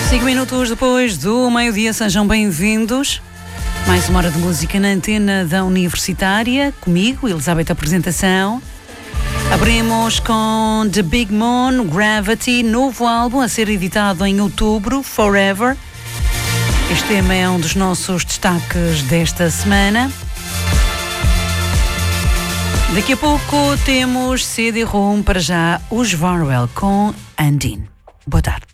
5 minutos depois do meio-dia, sejam bem-vindos. Mais uma hora de música na antena da Universitária, comigo, Elizabeth Apresentação. Abrimos com The Big Moon, Gravity, novo álbum a ser editado em outubro, Forever. Este tema é um dos nossos destaques desta semana. Daqui a pouco temos CD-ROM, para já os Varwell com Undine. Boa tarde.